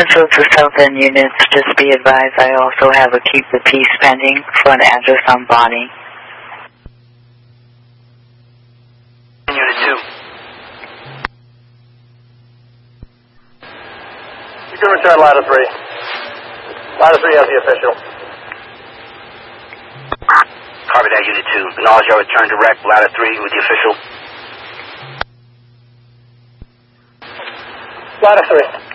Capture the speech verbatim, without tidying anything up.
Also to South End units, just be advised I also have a keep the peace pending for an address on Bonnie. Unit two. You can return ladder three. Ladder three has the official. Copy that, Unit two. Acknowledge your return direct, ladder three with the official. Ladder three.